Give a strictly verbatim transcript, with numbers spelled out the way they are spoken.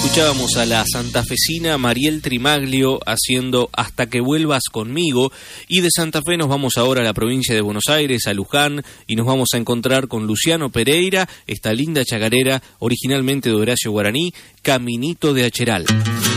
Escuchábamos a la santafesina Mariel Trimaglio haciendo Hasta que vuelvas conmigo, y de Santa Fe nos vamos ahora a la provincia de Buenos Aires, a Luján, y nos vamos a encontrar con Luciano Pereira, esta linda chacarera originalmente de Horacio Guaraní, Caminito de Acheral.